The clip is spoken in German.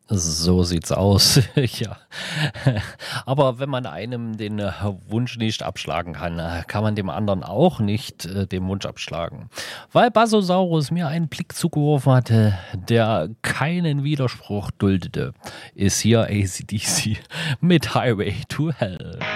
So sieht's aus, ja. Aber wenn man einem den Wunsch nicht abschlagen kann, kann man dem anderen auch nicht den Wunsch abschlagen. Weil Basosaurus mir einen Blick zugeworfen hatte, der keinen Widerspruch duldete, ist hier AC/DC mit Highway to Hell.